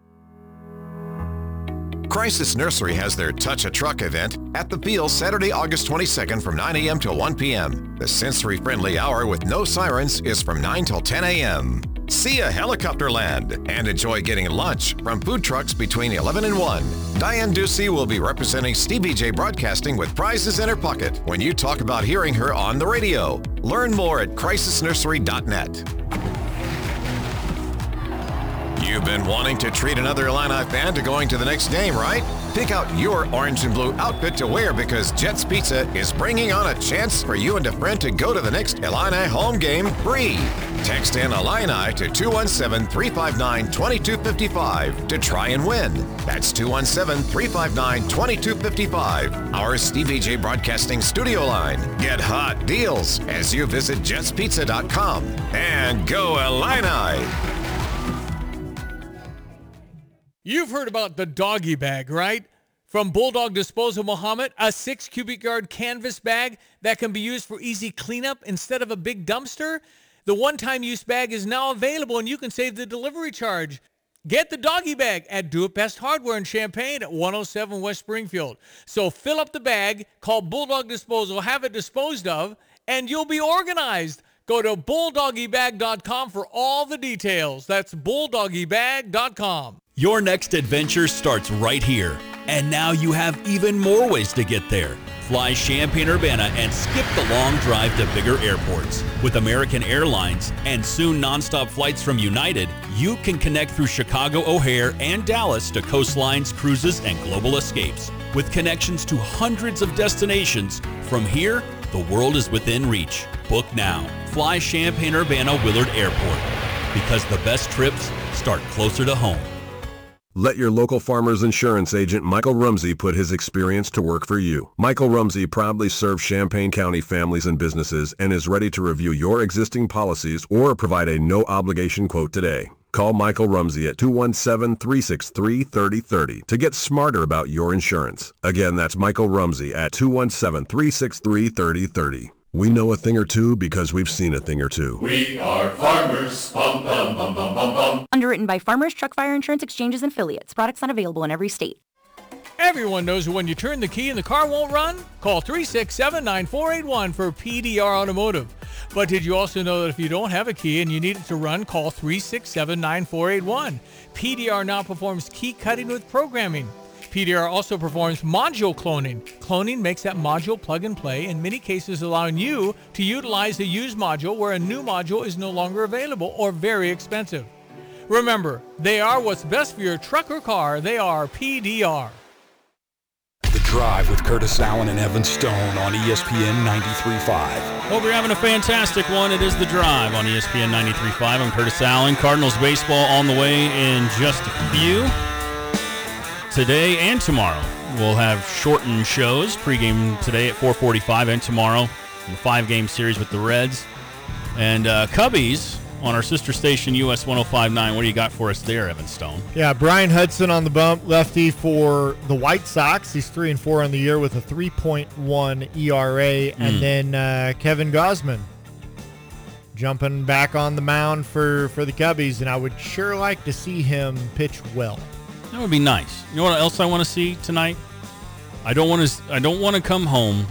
Crisis Nursery has their Touch a Truck event at the Beal Saturday, August twenty-second from nine a.m. till one p.m. The sensory-friendly hour with no sirens is from nine till ten a.m. See a helicopter land and enjoy getting lunch from food trucks between eleven and one. Diane Ducey will be representing Stevie J Broadcasting with prizes in her pocket when you talk about hearing her on the radio. Learn more at crisis nursery dot net. You've been wanting to treat another Illini fan to going to the next game, right? Pick out your orange and blue outfit to wear because Jets Pizza is bringing on a chance for you and a friend to go to the next Illini home game free. Text in Illini to two one seven, three five nine, two two five five to try and win. That's two one seven, three five nine, two two five five. Our Stevie J Broadcasting studio line. Get hot deals as you visit jets pizza dot com. And go Illini! You've heard about the doggy bag, right? From Bulldog Disposal Muhammad, a six cubic yard canvas bag that can be used for easy cleanup instead of a big dumpster. The one-time use bag is now available and you can save the delivery charge. Get the doggy bag at Do It Best Hardware in Champaign at one oh seven West Springfield. So fill up the bag, call Bulldog Disposal, have it disposed of, and you'll be organized. Go to bulldoggy bag dot com for all the details. That's bulldoggy bag dot com. Your next adventure starts right here. And now you have even more ways to get there. Fly Champaign-Urbana and skip the long drive to bigger airports. With American Airlines and soon nonstop flights from United, you can connect through Chicago O'Hare and Dallas to coastlines, cruises, and global escapes. With connections to hundreds of destinations, from here, the world is within reach. Book now. Fly Champaign-Urbana Willard Airport. Because the best trips start closer to home. Let your local Farmers Insurance agent Michael Rumsey put his experience to work for you. Michael Rumsey proudly serves Champaign County families and businesses and is ready to review your existing policies or provide a no-obligation quote today. Call Michael Rumsey at two one seven, three six three, three oh three oh to get smarter about your insurance. Again, that's Michael Rumsey at two one seven, three six three, three oh three oh. We know a thing or two because we've seen a thing or two. We are farmers. Bum, bum, bum, bum, bum, bum. Underwritten by Farmers Truck Fire Insurance Exchanges and Affiliates. Products not available in every state. Everyone knows when you turn the key and the car won't run? Call three six seven, nine four eight one for P D R Automotive. But did you also know that if you don't have a key and you need it to run, call three six seven, nine four eight one. P D R now performs key cutting with programming. P D R also performs module cloning. Cloning makes that module plug and play, in many cases allowing you to utilize a used module where a new module is no longer available or very expensive. Remember, they are what's best for your truck or car. They are P D R. The Drive with Curtis Allen and Evan Stone on E S P N ninety-three point five. Hope you're having a fantastic one. It is The Drive on E S P N ninety-three point five. I'm Curtis Allen. Cardinals baseball on the way in just a few. Today and tomorrow, we'll have shortened shows. Pregame today at four forty-five and tomorrow in the five-game series with the Reds. And uh, Cubbies on our sister station, U S one oh five point nine. What do you got for us there, Evan Stone? Yeah, Brian Hudson on the bump, lefty for the White Sox. He's three and four on the year with a three point one E R A. Mm. And then uh, Kevin Gausman jumping back on the mound for, for the Cubbies, and I would sure like to see him pitch well. That would be nice. You know what else I want to see tonight? I don't want to. I don't want to come home,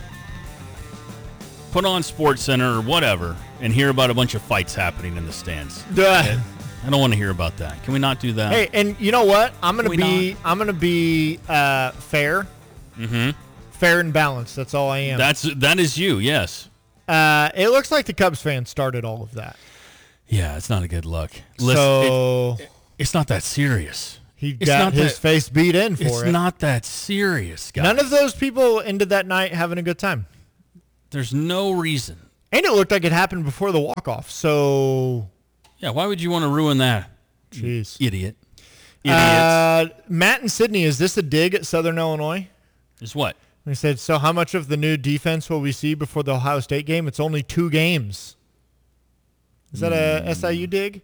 put on SportsCenter or whatever, and hear about a bunch of fights happening in the stands. Duh. I don't want to hear about that. Can we not do that? Hey, and you know what? I'm gonna Can we be. I'm gonna be uh, fair. Mm-hmm. Fair and balanced. That's all I am. That's that is you. Yes. Uh, it looks like the Cubs fans started all of that. Yeah, it's not a good look. So it, it, it's not that serious. He It's got not his that- face beat in for It's it. not that serious, guys. None of those people ended that night having a good time. There's no reason. And it looked like it happened before the walk-off. So, Yeah, why would you want to ruin that? Jeez. Idiot. Idiots. uh, Matt and Sydney, is this a dig at Southern Illinois? Is what? They said, so how much of the new defense will we see before the Ohio State game? It's only two games. Is that a S I U dig?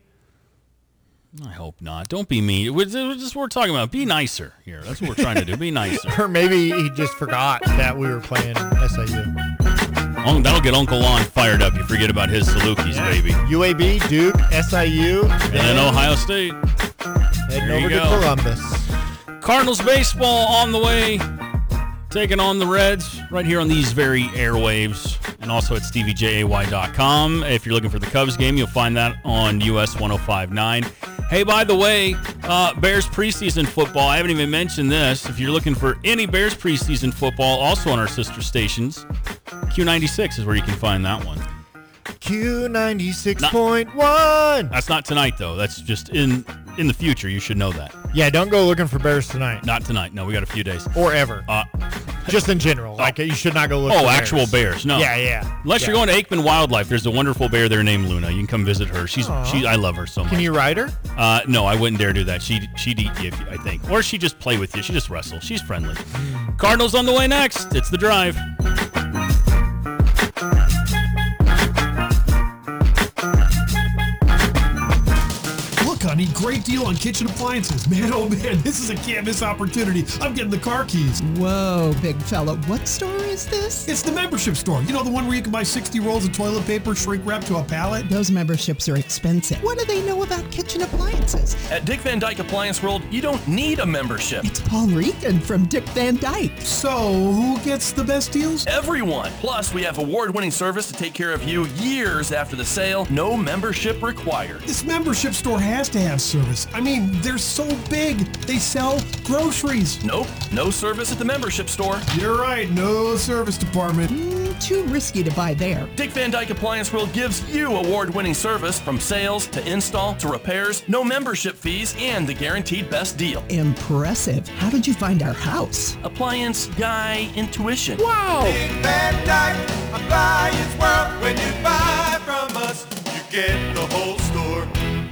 I hope not. Don't be mean. We're just we're talking about. Be nicer here. That's what we're trying to do. Be nicer. Or maybe he just forgot that we were playing S I U. Oh, that'll get Uncle Lon fired up. You forget about his Salukis, baby. U A B, Duke, S I U, And then Ohio State. heading There you over to go. Columbus. Cardinals baseball on the way, taking on the Reds right here on these very airwaves, and also at stevie jay dot com. If you're looking for the Cubs game, you'll find that on U S one oh five point nine. Hey, by the way, uh, Bears preseason football. I haven't even mentioned this. If you're looking for any Bears preseason football, also on our sister stations, Q ninety-six is where you can find that one. Q ninety-six point one. That's not tonight, though. That's just in in the future. You should know that. Yeah, don't go looking for Bears tonight. Not tonight. No, we got a few days. Or ever. Uh, Just in general. Like, you should not go look oh, for actual bears. bears. No. Yeah, yeah. Unless yeah. you're going to Aikman Wildlife, there's a wonderful bear there named Luna. You can come visit her. She's Aw. she. I love her so much. Can you ride her? Uh, no, I wouldn't dare do that. She'd she'd eat you, if you- I think, or she'd just play with you. She just wrestle. She's friendly. Cardinals on the way next. It's the Drive. Look, honey, great deal on kitchen appliances. Man, oh man, this is a can't miss opportunity. I'm getting the car keys. Whoa, big fella. What store is this? It's the membership store. You know, the one where you can buy sixty rolls of toilet paper shrink wrapped to a pallet? Those memberships are expensive. What do they know about kitchen appliances? At Dick Van Dyke Appliance World, you don't need a membership. It's Paul Regan from Dick Van Dyke. So, who gets the best deals? Everyone. Plus, we have award-winning service to take care of you years after the sale. No membership required. This membership store has to have service. I mean, they're so big. They sell groceries. Nope, no service at the membership store. You're right, no service department. Mm, too risky to buy there. Dick Van Dyke Appliance World gives you award-winning service from sales to install to repairs, no membership fees, and the guaranteed best deal. Impressive. How did you find our house? Appliance Guy Intuition. Wow! Dick Van Dyke Appliance World. When you buy from us, you get the whole store.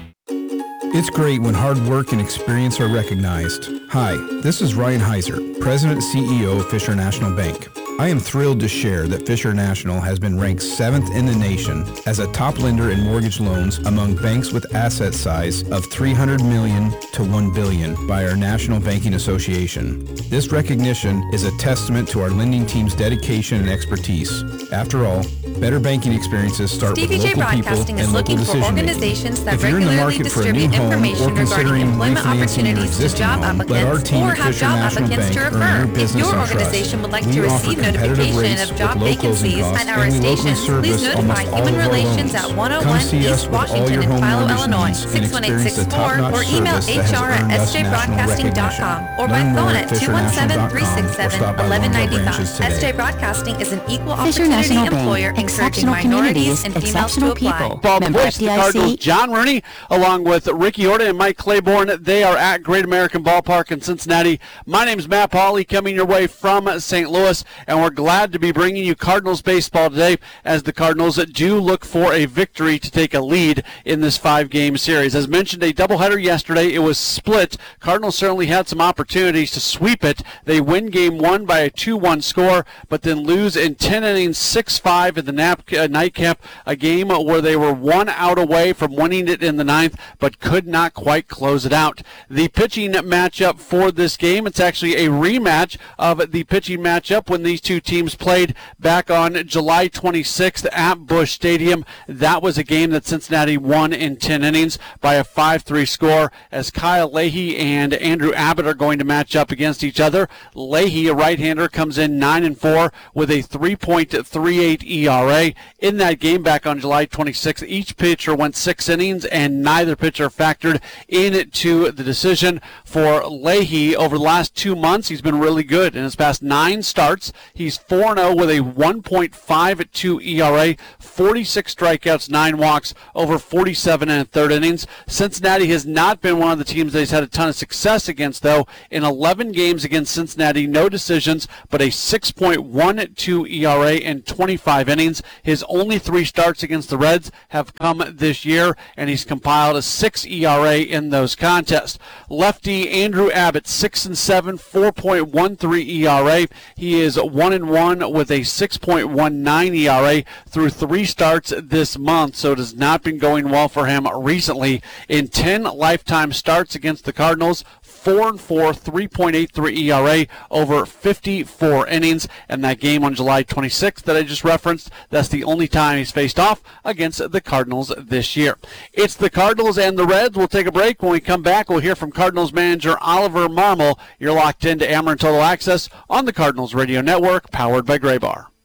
It's great when hard work and experience are recognized. Hi, this is Ryan Heiser, President and C E O of Fisher National Bank. I am thrilled to share that Fisher National has been ranked seventh in the nation as a top lender in mortgage loans among banks with asset size of three hundred million dollars to one billion dollars by our National Banking Association. This recognition is a testament to our lending team's dedication and expertise. After all, better banking experiences start D V J with local people Broadcasting is and local looking for decision making. organizations that If you're in the regularly market for a new distribute home or information regarding considering employment refinancing your opportunities to existing job home, let our applicants team or at have Fisher job National applicants Bank to earn refer. your If business your and trust. organization would like to We offer receive competitive notification rates of job with low closing vacancies costs, at our and we locally stations, please service notify almost all Human of our Relations loans. at one oh Come one see us East with all Washington your in home Philo, mortgage Illinois, needs and six one eight experience six the four, top-notch or email service that has H R at earned us s j national broadcasting dot recognition. com or by Learn more phone at at two one seven, three six fisher national dot com or seven, stop by one one one of our nine five. branches today. S J Broadcasting is an equal Fisher opportunity National employer Bank. encouraging Exceptional minorities communities, and females to exceptional apply. people. Ball Member voice of the F D I C. Cardinals, John Rooney, along with Ricky Orta and Mike Claiborne. They are at Great American Ballpark in Cincinnati. My name's Matt Pauley, coming your way from Saint Louis, and we're glad to be bringing you Cardinals baseball today as the Cardinals do look for a victory to take a lead in this five-game series. As mentioned, a doubleheader yesterday. It was split. Cardinals certainly had some opportunities to sweep it. They win game one by a two one score, but then lose in ten innings, six five in the nap, uh, nightcap, a game where they were one out away from winning it in the ninth, but could not quite close it out. The pitching matchup for this game, it's actually a rematch of the pitching matchup when these two teams played back on July twenty-sixth at Busch Stadium. That was a game that Cincinnati won in ten innings by a five three score, as Kyle Leahy and Andrew Abbott are going to match up against each other. Leahy, a right-hander, comes in nine and four with a three point three eight E R A. In that game back on July twenty-sixth, each pitcher went six innings, and neither pitcher factored into the decision. For Leahy, over the last two months, he's been really good. In his past nine starts, he's four and oh with a one point five two E R A, forty-six strikeouts, nine walks, over forty-seven and a third innings. Cincinnati has not been one of the teams that he's had a ton of success against, though. In eleven games against Cincinnati, no decisions, but a six point one two E R A in twenty-five innings. His only three starts against the Reds have come this year, and he's compiled a six E R A in those contests. Lefty Andrew Abbott, six and seven, four point one three E R A. He is one and one with a six point one nine E R A through three starts this month, so it has not been going well for him recently. In ten lifetime starts against the Cardinals, four and four, three point eight three E R A over fifty-four innings. And that game on July twenty-sixth that I just referenced, that's the only time he's faced off against the Cardinals this year. It's the Cardinals and the Reds. We'll take a break. When we come back, we'll hear from Cardinals manager Oliver Marmol. You're locked into Ameren Total Access on the Cardinals Radio Network, powered by Graybar.